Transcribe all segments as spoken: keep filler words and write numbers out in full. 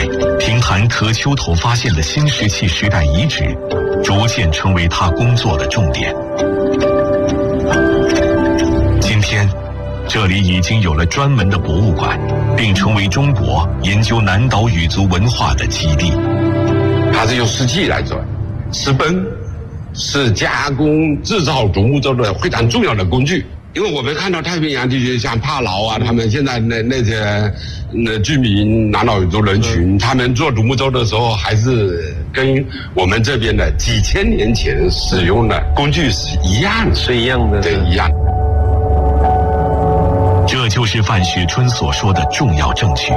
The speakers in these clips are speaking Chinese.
平潭柯丘头发现的新石器时代遗址，逐渐成为他工作的重点。今天，这里已经有了专门的博物馆，并成为中国研究南岛语族文化的基地。 它是用石器来做，石崩是加工制造独木舟的非常重要的工具。因为我们看到太平洋地区像帕劳啊，他们现在那那些那居民南岛语族人群，他们做独木舟的时候，还是跟我们这边的几千年前使用的工具是一样的， 是一样的， 对，一样。 这就是范雪春所说的重要证据。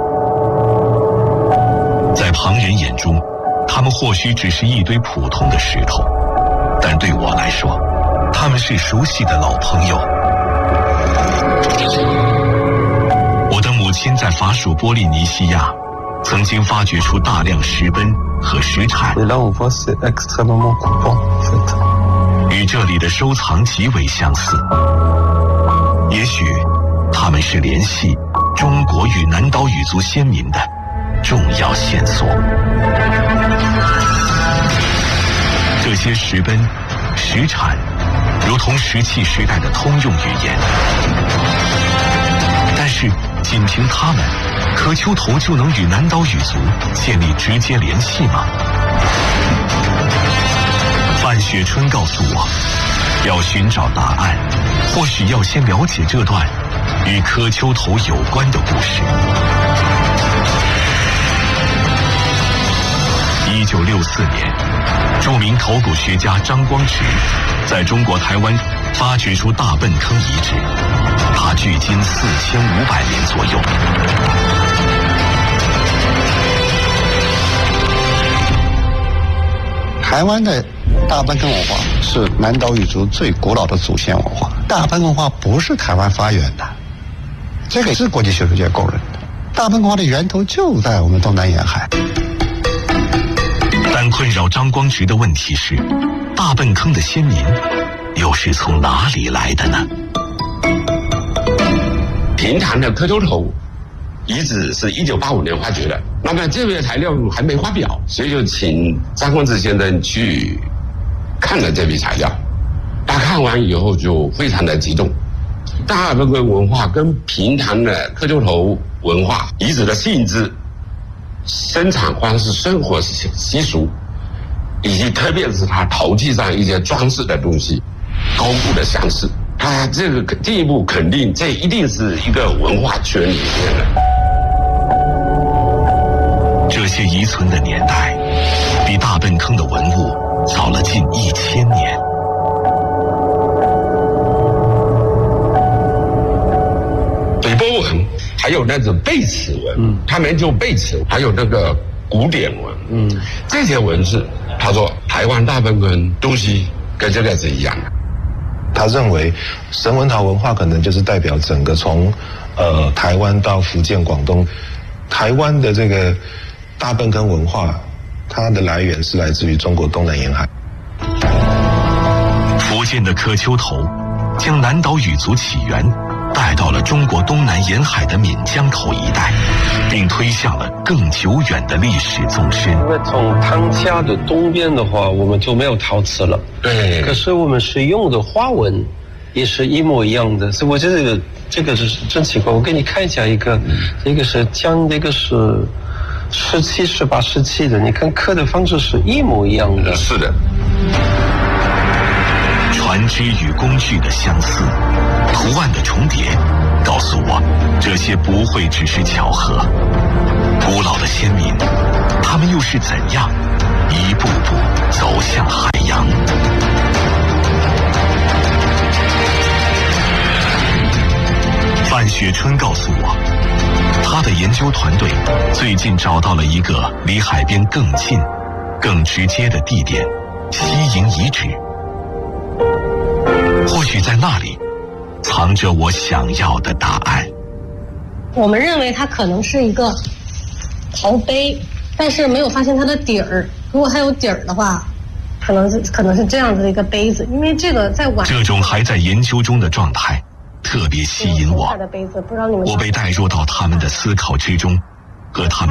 在旁人眼中，他们或许只是一堆普通的石头，但对我来说，他们是熟悉的老朋友。我的母亲在法属波利尼西亚曾经发掘出大量石奔和石铲，与这里的收藏极为相似。也许他们是联系中国与南岛语族先民的重要线索。这些石奔、石铲如同石器时代的通用语言，但是仅凭它们，柯丘头就能与南岛语族建立直接联系吗？范雪春告诉我，要寻找答案，或许要先了解这段与柯丘头有关的故事。一九六四年，著名考古学家张光直在中国台湾发掘出大笨坑遗址，它距今四千五百年左右。 台湾的大笨坑文化是南岛语族最古老的祖先文化。大笨文化不是台湾发源的，这个是国际学术界公认的。大笨文化的源头就在我们东南沿海。 但困扰张光直的问题是，大笨坑的先民又是从哪里来的呢？ 平潭的柯丘头遗址是一九八五年发掘的，那么这些材料还没发表，所以就请张光直先生去看了这批材料。他看完以后就非常的激动，大笨坑文化跟平潭的柯丘头文化遗址的性质、生产方式、生活习俗，以及特别是它陶器上一些装饰的东西，高度的相似。他这个进一步肯定，这一定是一个文化圈里面的。 这些遗存的年代，比大笨坑的文物早了近一千年。 北波文还有那种贝齿文，嗯，他们就贝齿，还有那个古典文，嗯，这些文字，他说台湾大笨坑东西跟这个是一样的。 他认为神文陶文化可能就是代表整个从呃台湾到福建、广东，台湾的这个大笨坑文化，它的来源是来自于中国东南沿海。 福建的柯丘头将南岛语族起源带到了中国东南沿海的闽江口一带，并推向了更久远的历史纵深。 因为从汤家的东边的话，我们就没有陶瓷了。 对。 可是我们使用的花纹也是一模一样的，所以我觉得这个这个是真奇怪。我给你看一下一个，嗯、一个是江，这个是十七、十八世纪的，你看刻的方式是一模一样的。 是的。 船只与工具的相似，图案的重叠，告诉我这些不会只是巧合。古老的先民，他们又是怎样一步步走向海洋？范雪春告诉我，他的研究团队最近找到了一个离海边更近、更直接的地点——西营遗址。或许在那里藏着我想要的答案。 我们认为它可能是一个陶杯，但是没有发现它的底儿。如果还有底儿的话，可能是可能是这样子的一个杯子，因为这个在晚这种还在研究中的状态特别吸引我，我被带入到他们的思考之中，和他们